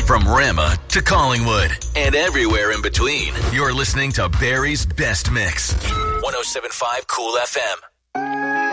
From Rama to Collingwood and everywhere in between, you're listening to Barry's Best Mix. 107.5 Cool FM.